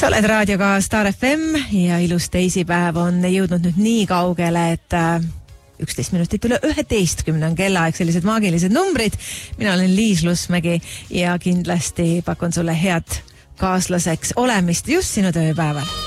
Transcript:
Sa oled raadioga Star FM ja ilus teisipäev on jõudnud nüüd nii kaugele, et 11 minutit üle 11 on kellaaeg, sellised maagilised numbrid. Mina olen Liis Lusmägi ja kindlasti pakun sulle head kaaslaseks olemist just sinu tööpäeval.